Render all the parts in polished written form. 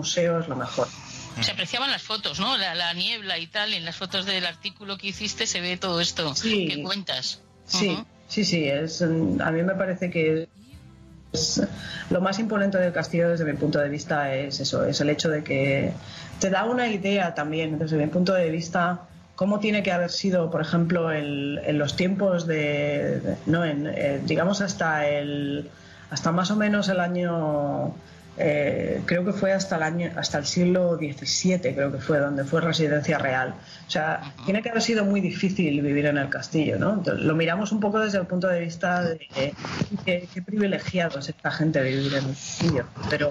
museo es lo mejor. Se apreciaban las fotos, ¿no? La niebla y tal, en las fotos del artículo que hiciste se ve todo esto que cuentas. Sí, sí, a mí me parece que lo más imponente del castillo desde mi punto de vista es eso, es el hecho de que te da una idea también desde mi punto de vista cómo tiene que haber sido, por ejemplo, en los tiempos digamos hasta más o menos el año, creo que fue hasta el siglo XVII, creo que fue donde fue residencia real. O sea, tiene que haber sido muy difícil vivir en el castillo, ¿no? Entonces, lo miramos un poco desde el punto de vista de qué privilegiado es esta gente de vivir en el castillo, pero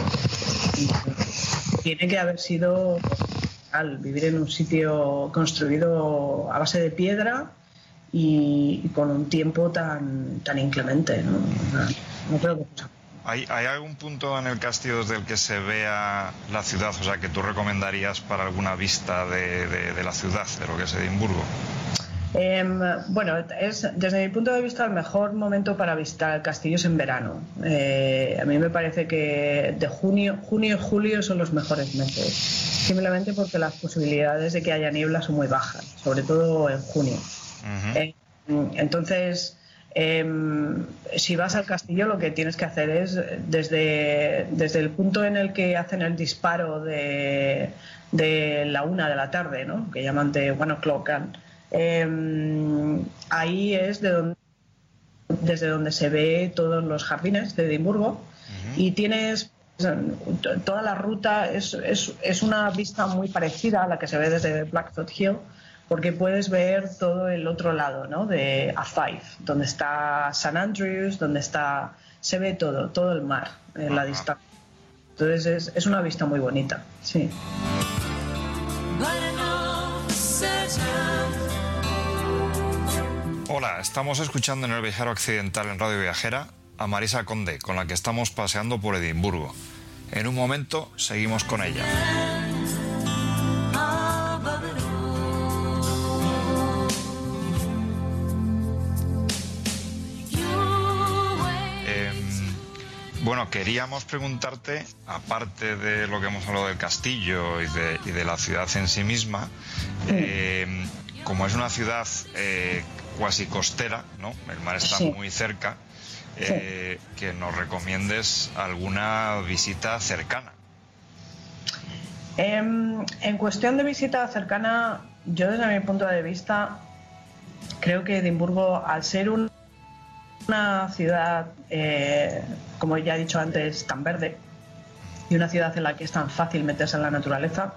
tiene que haber sido al vivir en un sitio construido a base de piedra y con un tiempo tan inclemente, ¿no? No creo que ¿Hay algún punto en el castillo desde el que se vea la ciudad, o sea, que tú recomendarías para alguna vista de la ciudad, de lo que es Edimburgo? Bueno, desde mi punto de vista el mejor momento para visitar el castillo es en verano. A mí me parece que de junio y julio son los mejores meses, simplemente porque las posibilidades de que haya niebla son muy bajas, sobre todo en junio. Entonces, si vas al castillo, lo que tienes que hacer es desde el punto en el que hacen el disparo de la 1 de la tarde, ¿no? Que llaman de 1 o'clock, ahí es desde donde se ve todos los jardines de Edimburgo, y tienes toda la ruta, es una vista muy parecida a la que se ve desde Blackfoot Hill, porque puedes ver todo el otro lado, ¿no? De A5, donde está St. Andrews, se ve todo el mar en la distancia. Entonces es una vista muy bonita, sí. Hola, estamos escuchando en El Viajero Occidental en Radio Viajera a Marisa Conde, con la que estamos paseando por Edimburgo. En un momento seguimos con ella. Bueno, queríamos preguntarte, aparte de lo que hemos hablado del castillo y de la ciudad en sí misma, como es una ciudad cuasi costera, ¿no? El mar está muy cerca, que nos recomiendes alguna visita cercana. En cuestión de visita cercana, yo desde mi punto de vista creo que Edimburgo, al ser una ciudad, como ya he dicho antes, tan verde, y una ciudad en la que es tan fácil meterse en la naturaleza,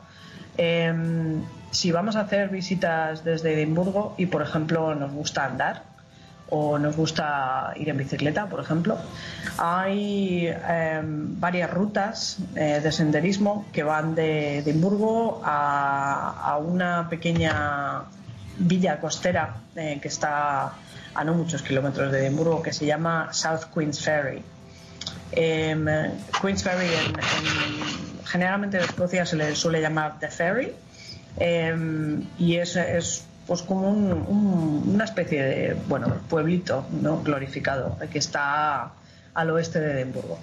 si vamos a hacer visitas desde Edimburgo y, por ejemplo, nos gusta andar o nos gusta ir en bicicleta, por ejemplo, hay varias rutas de senderismo que van de Edimburgo a una pequeña villa costera que está a no muchos kilómetros de Edimburgo, que se llama South Queen's Ferry. Queen's Ferry generalmente en Escocia se le suele llamar The Ferry, y es pues como una especie de pueblito, ¿no? Glorificado, que está al oeste de Edimburgo.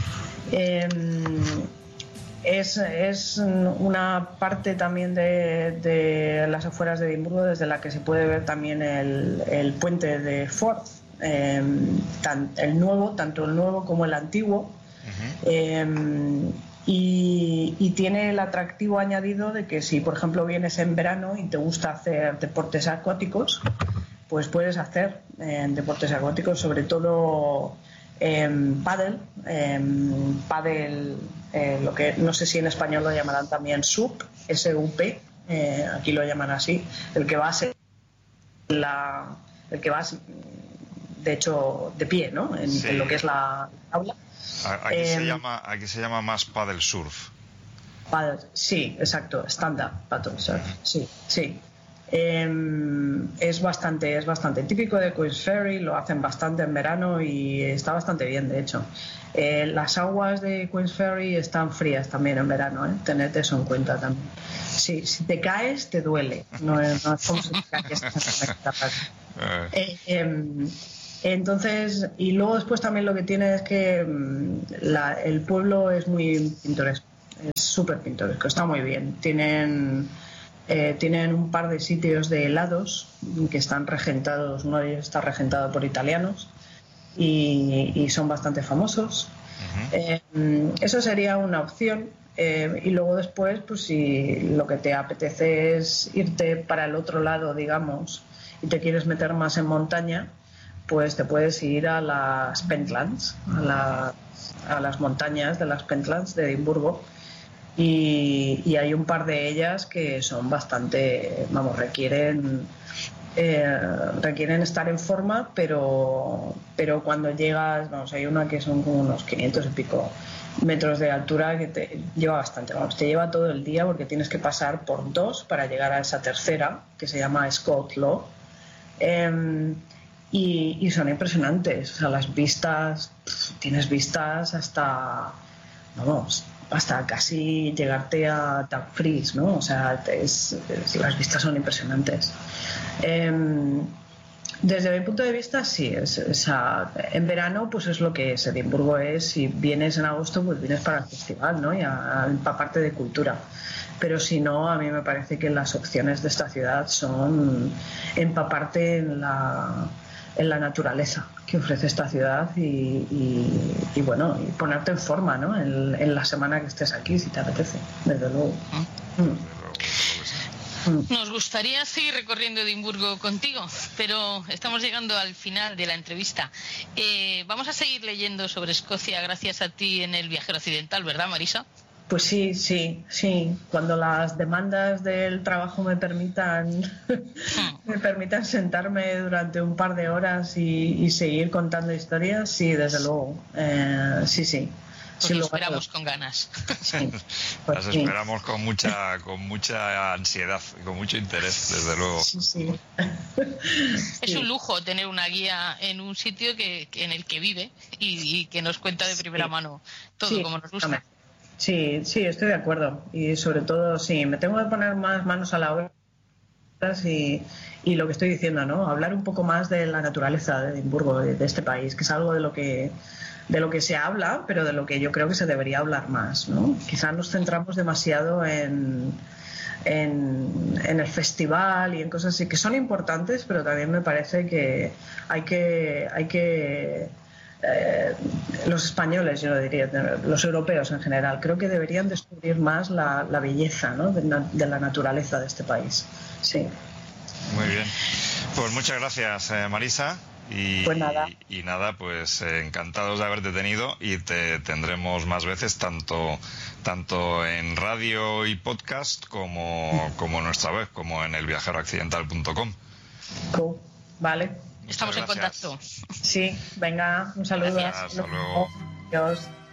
Es una parte también de las afueras de Edimburgo desde la que se puede ver también el puente de Forth, tanto el nuevo como el antiguo. Y tiene el atractivo añadido de que si, por ejemplo, vienes en verano y te gusta hacer deportes acuáticos, pues puedes hacer deportes acuáticos, sobre todo pádel, lo que no sé si en español lo llamarán también SUP, S-U-P, aquí lo llaman así, el que vas de hecho de pie, ¿no? En lo que es la aula. Aquí se llama más paddle surf. Sí, exacto, stand-up paddle surf, sí. Es bastante típico de Queen's Ferry, lo hacen bastante en verano y está bastante bien, de hecho. Las aguas de Queen's Ferry están frías también en verano, tened eso en cuenta también. Si te caes, te duele, no es como si te caes. Entonces, y luego después también lo que tiene es que el pueblo es muy pintoresco. Es súper pintoresco, está muy bien. Tienen un par de sitios de helados que están regentados, uno de ellos está regentado por italianos y son bastante famosos. Eso sería una opción. Y luego después, pues si lo que te apetece es irte para el otro lado, digamos, y te quieres meter más en montaña, pues te puedes ir a las Pentlands, a las montañas de las Pentlands de Edimburgo, y hay un par de ellas que son bastante, vamos, requieren estar en forma, pero cuando llegas, vamos, hay una que son como unos 500 y pico metros de altura que te lleva bastante, vamos, te lleva todo el día porque tienes que pasar por 2 para llegar a esa tercera que se llama Scott Law, y son impresionantes, o sea, las vistas, tienes vistas hasta, vamos, hasta casi llegarte a Dumfries, ¿no? O sea, las vistas son impresionantes. Desde mi punto de vista, sí, en verano pues es lo que es. Edimburgo es, si vienes en agosto, pues vienes para el festival, ¿no? Y a empaparte de cultura. Pero si no, a mí me parece que las opciones de esta ciudad son empaparte en la naturaleza que ofrece esta ciudad y bueno, y ponerte en forma, ¿no? En la semana que estés aquí, si te apetece, desde luego. Nos gustaría seguir recorriendo Edimburgo contigo, pero estamos llegando al final de la entrevista. Vamos a seguir leyendo sobre Escocia gracias a ti en El Viajero Occidental, ¿verdad, Marisa? Pues sí. Cuando las demandas del trabajo me permitan sentarme durante un par de horas y seguir contando historias, sí, desde luego. Sí. Pues lo esperamos con ganas. Sí, pues las esperamos con mucha ansiedad, con mucho interés, desde luego. Sí. Es un lujo tener una guía en un sitio en el que vive y que nos cuenta de primera mano todo como nos gusta. Sí, estoy de acuerdo. Y sobre todo, sí, me tengo que poner más manos a la obra y lo que estoy diciendo, ¿no? Hablar un poco más de la naturaleza de Edimburgo, de este país, que es algo de lo que se habla, pero de lo que yo creo que se debería hablar más, ¿no? Quizás nos centramos demasiado en el festival y en cosas así que son importantes, pero también me parece que hay que los españoles, yo lo diría, los europeos en general, creo que deberían descubrir más la belleza, ¿no? de la naturaleza de este país. Sí. Muy bien. Pues muchas gracias, Marisa. Pues nada. Y nada, pues encantados de haberte tenido y te tendremos más veces, tanto en radio y podcast como en nuestra web, como en elviajeroaccidental.com. Cool. Vale. Estamos en contacto. Sí, venga, un saludo. Hasta luego. Adiós.